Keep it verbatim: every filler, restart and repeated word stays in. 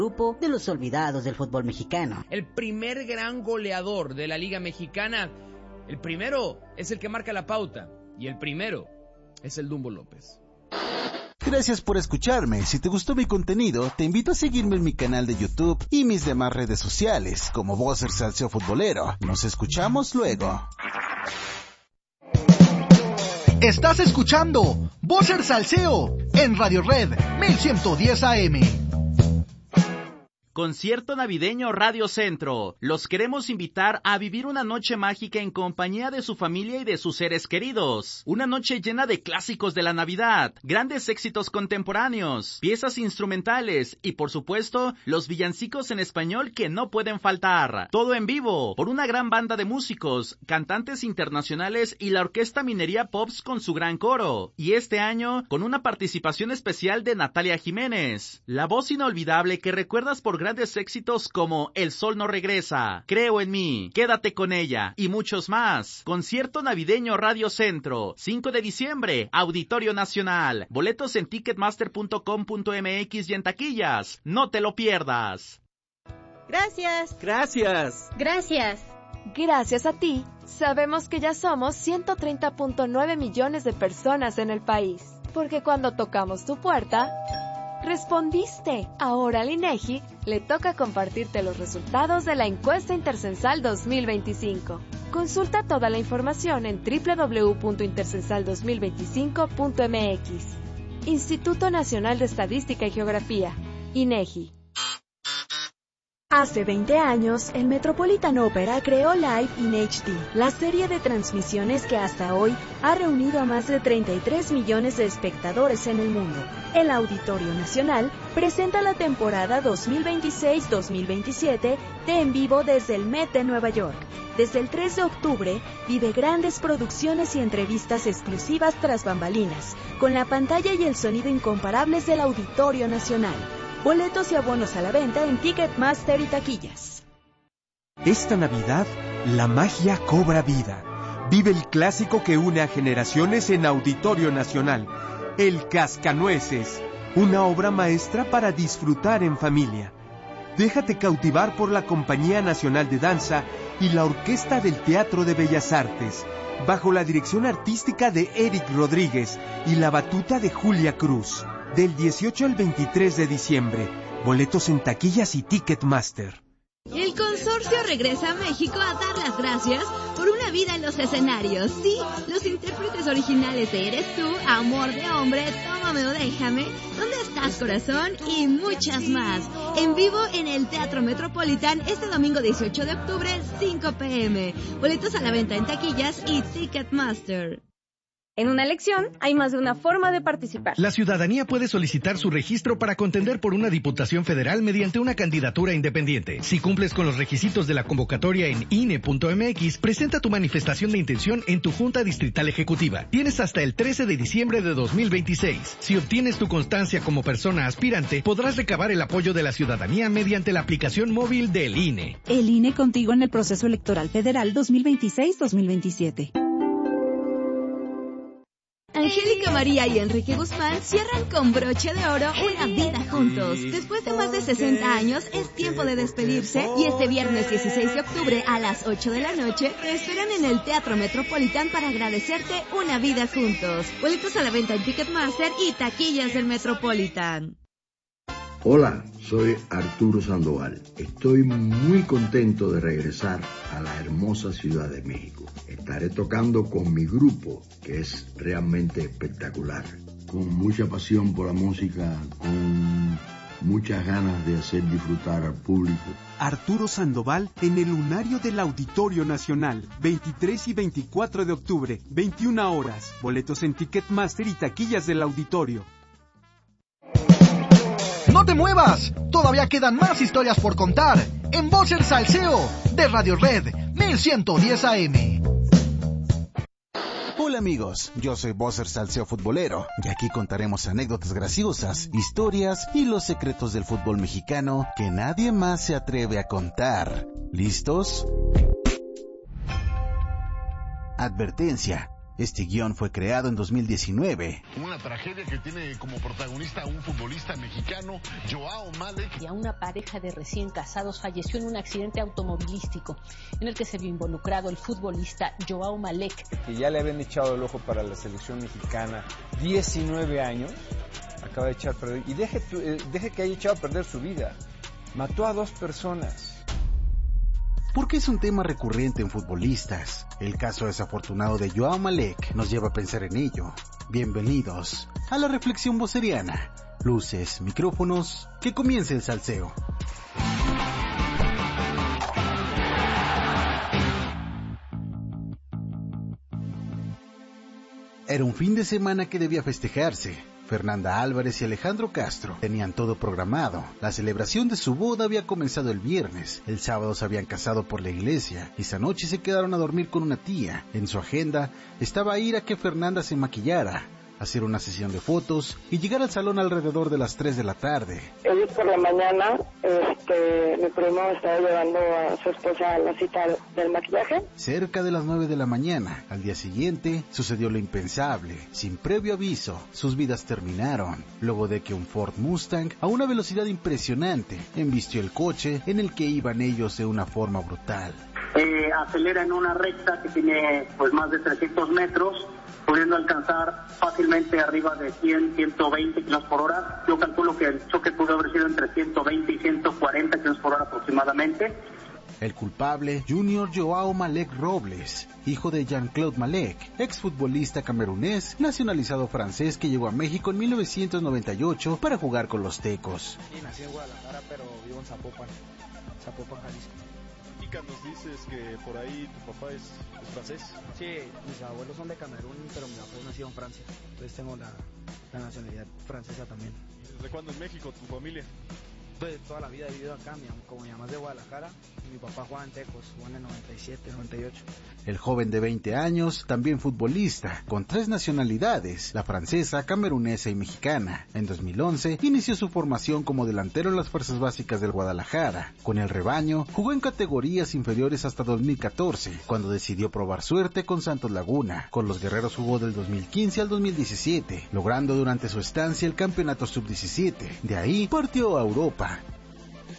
grupo de los olvidados del fútbol mexicano. El primer gran goleador de la Liga Mexicana, el primero es el que marca la pauta y el primero es el Dumbo López. Gracias por escucharme. Si te gustó mi contenido, te invito a seguirme en mi canal de YouTube y mis demás redes sociales, como Bosser Salseo Futbolero. Nos escuchamos luego. Estás escuchando Bosser Salseo en Radio Red mil ciento diez A M. Concierto navideño Radio Centro. Los queremos invitar a vivir una noche mágica en compañía de su familia y de sus seres queridos. Una noche llena de clásicos de la Navidad, grandes éxitos contemporáneos, piezas instrumentales y, por supuesto, los villancicos en español que no pueden faltar. Todo en vivo, por una gran banda de músicos, cantantes internacionales y la Orquesta Minería Pops con su gran coro. Y este año, con una participación especial de Natalia Jiménez, la voz inolvidable que recuerdas por grandes éxitos como El Sol No Regresa, Creo en Mí, Quédate con Ella y muchos más. Concierto navideño Radio Centro, cinco de diciembre, Auditorio Nacional. Boletos en ticketmaster punto com punto m x y en taquillas. No te lo pierdas. Gracias. Gracias. Gracias. Gracias a ti, sabemos que ya somos ciento treinta punto nueve millones de personas en el país. Porque cuando tocamos tu puerta, respondiste. Ahora al INEGI le toca compartirte los resultados de la encuesta Intercensal dos mil veinticinco. Consulta toda la información en doble u doble u doble u punto intercensal dos mil veinticinco punto m x. Instituto Nacional de Estadística y Geografía, INEGI. Hace veinte años, el Metropolitan Opera creó Live in H D, la serie de transmisiones que hasta hoy ha reunido a más de treinta y tres millones de espectadores en el mundo. El Auditorio Nacional presenta la temporada dos mil veintiséis dos mil veintisiete de En Vivo desde el Met de Nueva York. Desde el tres de octubre, vive grandes producciones y entrevistas exclusivas tras bambalinas, con la pantalla y el sonido incomparables del Auditorio Nacional. Boletos y abonos a la venta en Ticketmaster y taquillas. Esta Navidad, la magia cobra vida. Vive el clásico que une a generaciones en Auditorio Nacional, El Cascanueces, una obra maestra para disfrutar en familia. Déjate cautivar por la Compañía Nacional de Danza y la Orquesta del Teatro de Bellas Artes, bajo la dirección artística de Eric Rodríguez y la batuta de Julia Cruz. Del dieciocho al veintitrés de diciembre. Boletos en taquillas y Ticketmaster. El consorcio regresa a México a dar las gracias por una vida en los escenarios. Sí, los intérpretes originales de Eres Tú, Amor de Hombre, Tómame o Déjame, ¿Dónde estás, corazón? Y muchas más. En vivo en el Teatro Metropolitan este domingo dieciocho de octubre, cinco p m Boletos a la venta en taquillas y Ticketmaster. En una elección hay más de una forma de participar. La ciudadanía puede solicitar su registro para contender por una diputación federal mediante una candidatura independiente. Si cumples con los requisitos de la convocatoria en I N E punto m x, presenta tu manifestación de intención en tu Junta Distrital Ejecutiva. Tienes hasta el trece de diciembre de dos mil veintiséis. Si obtienes tu constancia como persona aspirante, podrás recabar el apoyo de la ciudadanía mediante la aplicación móvil del I N E. El I N E contigo en el proceso electoral federal dos mil veintiséis dos mil veintisiete. Angélica María y Enrique Guzmán cierran con broche de oro una vida juntos. Después de más de sesenta años, es tiempo de despedirse y este viernes dieciséis de octubre a las ocho de la noche te esperan en el Teatro Metropolitan para agradecerte una vida juntos. Boletos a la venta en Ticketmaster y taquillas del Metropolitan. Hola, soy Arturo Sandoval. Estoy muy contento de regresar a la hermosa Ciudad de México. Estaré tocando con mi grupo, que es realmente espectacular. Con mucha pasión por la música, con muchas ganas de hacer disfrutar al público. Arturo Sandoval en el Lunario del Auditorio Nacional, veintitrés y veinticuatro de octubre, veintiuna horas. Boletos en Ticketmaster y taquillas del auditorio. ¡No te muevas! Todavía quedan más historias por contar en Bosser Salseo de Radio Red mil ciento diez A M. Hola amigos, yo soy Bosser Salseo Futbolero y aquí contaremos anécdotas graciosas, historias y los secretos del fútbol mexicano que nadie más se atreve a contar. ¿Listos? Advertencia. Este guión fue creado en dos mil diecinueve. Una tragedia que tiene como protagonista a un futbolista mexicano, Joao Malek. Y a una pareja de recién casados falleció en un accidente automovilístico en el que se vio involucrado el futbolista Joao Malek. Que ya le habían echado el ojo para la selección mexicana diecinueve años, acaba de echar a perder, y deje, deje que haya echado a perder su vida. Mató a dos personas. Porque es un tema recurrente en futbolistas. El caso desafortunado de Joao Malek nos lleva a pensar en ello. Bienvenidos a la reflexión voceriana. Luces, micrófonos, que comience el salseo. Era un fin de semana que debía festejarse. Fernanda Álvarez y Alejandro Castro tenían todo programado. La celebración de su boda había comenzado el viernes. El sábado se habían casado por la iglesia. Esa noche se quedaron a dormir con una tía. En su agenda estaba ir a que Fernanda se maquillara, hacer una sesión de fotos y llegar al salón alrededor de las tres de la tarde. Hoy por la mañana, este, mi primo estaba llevando a su esposa a la cita del maquillaje. Cerca de las nueve de la mañana, al día siguiente, sucedió lo impensable. Sin previo aviso, sus vidas terminaron, luego de que un Ford Mustang, a una velocidad impresionante, embistió el coche en el que iban ellos de una forma brutal. Eh, acelera en una recta que tiene pues más de trescientos metros, pudiendo alcanzar fácilmente arriba de cien, ciento veinte kilómetros por hora. Yo calculo que el choque pudo haber sido entre ciento veinte y ciento cuarenta kilómetros por hora aproximadamente. El culpable, Junior Joao Malek Robles, hijo de Jean-Claude Malek, exfutbolista camerunés, nacionalizado francés que llegó a México en mil novecientos noventa y ocho para jugar con los Tecos. Sí, nací en Guadalajara, pero vivo en Zapopan, Zapopan, Jalisco. Nos dices que por ahí tu papá es, es francés. Sí, mis abuelos son de Camerún, pero mi papá nació en Francia. Entonces tengo la, la nacionalidad francesa también. ¿Desde cuándo en México tu familia? Pues toda la vida he vivido acá, mi, como mi mamá es de Guadalajara, y mi papá juega en Tecos, jugó en el noventa y siete, noventa y ocho. El joven de veinte años, también futbolista, con tres nacionalidades, la francesa, camerunesa y mexicana. En dos mil once, inició su formación como delantero en las fuerzas básicas del Guadalajara. Con el rebaño, jugó en categorías inferiores hasta dos mil catorce, cuando decidió probar suerte con Santos Laguna. Con los guerreros jugó del dos mil quince al dos mil diecisiete, logrando durante su estancia el campeonato sub diecisiete. De ahí partió a Europa,